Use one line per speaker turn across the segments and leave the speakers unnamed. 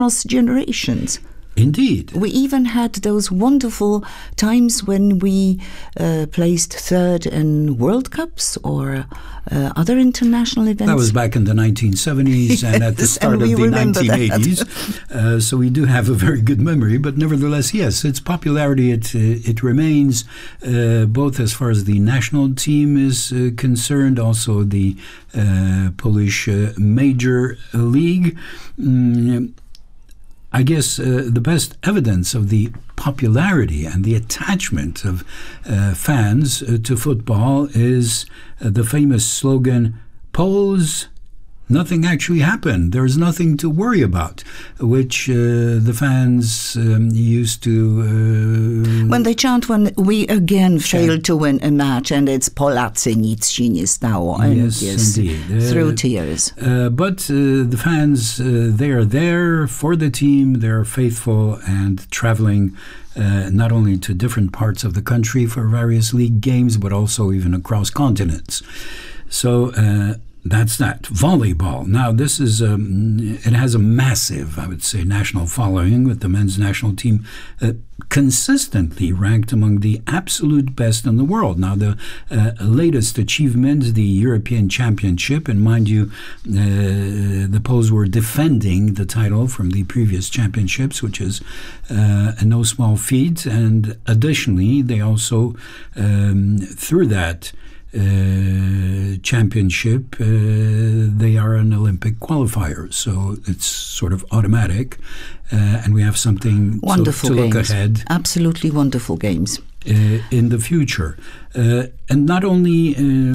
across generations.
Indeed.
We even had those wonderful times when we placed third in World Cups or other international events.
That was back in the 1970s and at the start of the 1980s. So we do have a very good memory, but nevertheless, yes, its popularity, it remains, both as far as the national team is concerned, also the Polish Major League. I guess the best evidence of the popularity and the attachment of fans to football is the famous slogan, "Poles, nothing actually happened. There's nothing to worry about," which the fans used to...
when they chant when we again failed to win a match and it's Polacy, nic się nie stało. And
yes, indeed.
Through tears.
But the fans, they are there for the team. They're faithful and traveling not only to different parts of the country for various league games, but also even across continents. So... that's that. Volleyball. Now, this is it has a massive, I would say, national following, with the men's national team consistently ranked among the absolute best in the world. Now, the latest achievement, the European Championship, and mind you, the Poles were defending the title from the previous championships, which is no small feat. And additionally, they also, through that championship, they are an Olympic qualifier, so it's sort of automatic, and we have something to look ahead.
Absolutely wonderful games
in the future, and not only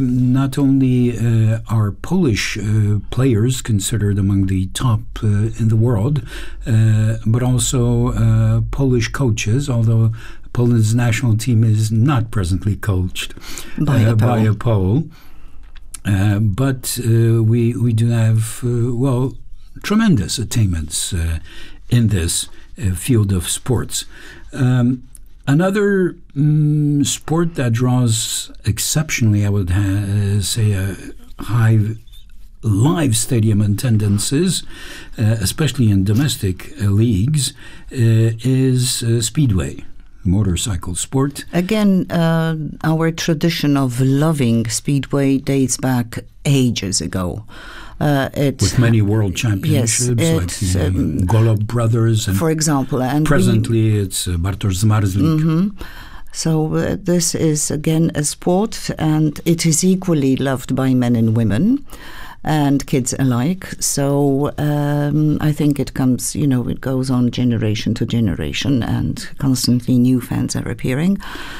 are Polish players considered among the top in the world, but also Polish coaches, although Poland's national team is not presently coached by a Pole. But we do have, tremendous attainments in this field of sports. Another sport that draws exceptionally, I would say, a high live stadium attendances, especially in domestic leagues, is speedway. Motorcycle sport. Again,
our tradition of loving speedway dates back ages ago.
With many world championships, like the Golob brothers, and
for example. And
presently, it's Bartosz Zmarzlik.
Mm-hmm. So this is again a sport, and it is equally loved by men and women and kids alike. So I think it comes, it goes on generation to generation, and constantly new fans are appearing.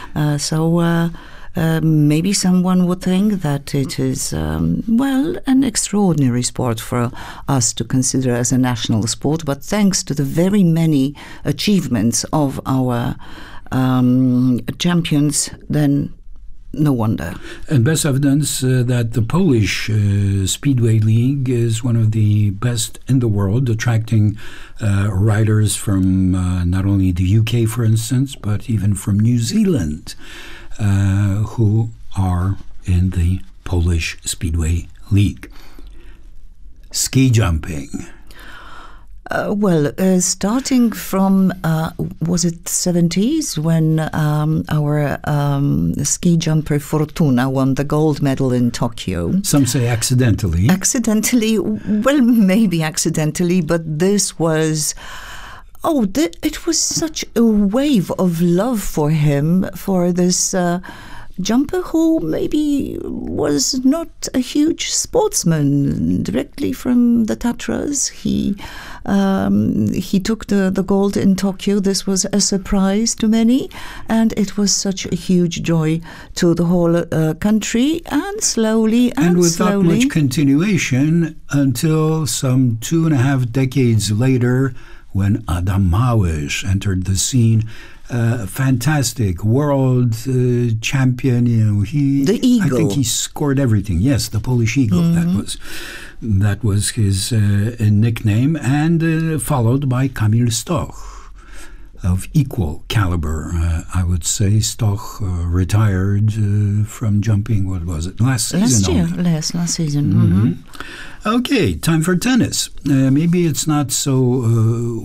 Maybe someone would think that it is, an extraordinary sport for us to consider as a national sport, but thanks to the very many achievements of our champions, then no wonder.
And best evidence that the Polish Speedway League is one of the best in the world, attracting riders from not only the UK, for instance, but even from New Zealand, who are in the Polish Speedway League. Ski jumping.
Starting from, was it 70s, when our ski jumper Fortuna won the gold medal in Tokyo.
Some say accidentally.
Accidentally, maybe accidentally, but this was... it was such a wave of love for him, for this jumper who maybe was not a huge sportsman. Directly from the Tatras, he took the gold in Tokyo. This was a surprise to many, and it was such a huge joy to the whole country. And slowly
and without much continuation, until some 2.5 decades later, when Adam Małysz entered the scene. Fantastic world champion,
the Eagle.
I think he scored everything. Yes, the Polish Eagle. Mm-hmm. That was his nickname, and followed by Kamil Stoch. of equal caliber. I would say Stoch retired from jumping, what was it, last season?
Last season. Mm-hmm.
Okay, time for tennis. Maybe it's not so